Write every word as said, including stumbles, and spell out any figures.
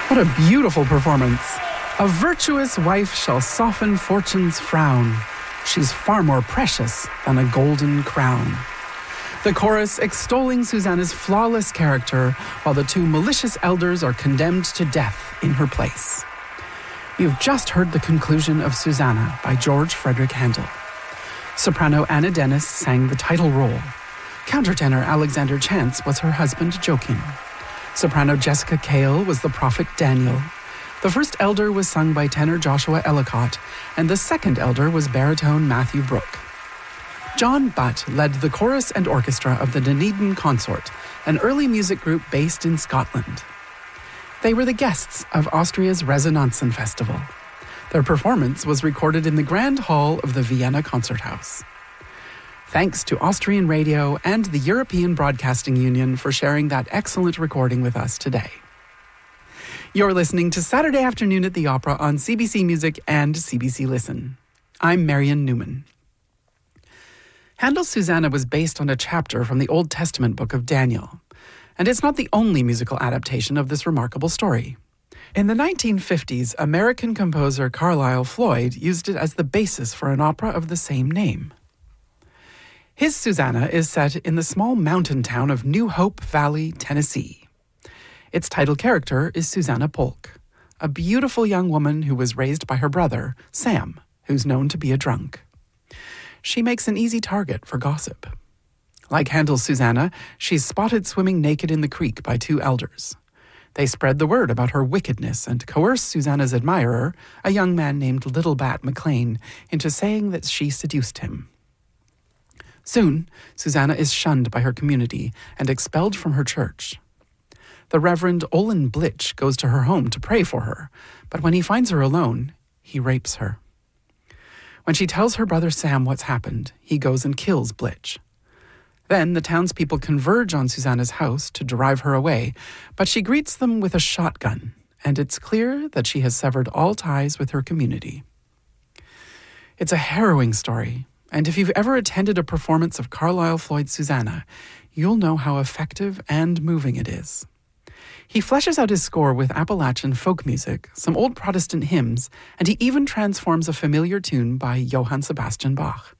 What a beautiful performance. A virtuous wife shall soften fortune's frown. She's far more precious than a golden crown. The chorus extolling Susanna's flawless character, while the two malicious elders are condemned to death in her place. You've just heard the conclusion of Susanna by George Frederick Handel. Soprano Anna Dennis sang the title role. Countertenor Alexander Chance was her husband Joachim. Soprano Jessica Cale was the prophet Daniel. The first elder was sung by tenor Joshua Ellicott, and the second elder was baritone Matthew Brooke. John Butt led the chorus and orchestra of the Dunedin Consort, an early music group based in Scotland. They were the guests of Austria's Resonanzen Festival. Their performance was recorded in the Grand Hall of the Vienna Concert House. Thanks to Austrian Radio and the European Broadcasting Union for sharing that excellent recording with us today. You're listening to Saturday Afternoon at the Opera on C B C Music and C B C Listen. I'm Marion Newman. Handel's Susanna was based on a chapter from the Old Testament book of Daniel, and it's not the only musical adaptation of this remarkable story. In the nineteen fifties, American composer Carlisle Floyd used it as the basis for an opera of the same name. His Susanna is set in the small mountain town of New Hope Valley, Tennessee. Its title character is Susanna Polk, a beautiful young woman who was raised by her brother, Sam, who's known to be a drunk. She makes an easy target for gossip. Like Handel's Susanna, she's spotted swimming naked in the creek by two elders. They spread the word about her wickedness and coerce Susanna's admirer, a young man named Little Bat McLean, into saying that she seduced him. Soon, Susanna is shunned by her community and expelled from her church. The Reverend Olin Blitch goes to her home to pray for her, but when he finds her alone, he rapes her. When she tells her brother Sam what's happened, he goes and kills Blitch. Then the townspeople converge on Susanna's house to drive her away, but she greets them with a shotgun, and it's clear that she has severed all ties with her community. It's a harrowing story, and if you've ever attended a performance of Carlisle Floyd's Susanna, you'll know how effective and moving it is. He fleshes out his score with Appalachian folk music, some old Protestant hymns, and he even transforms a familiar tune by Johann Sebastian Bach.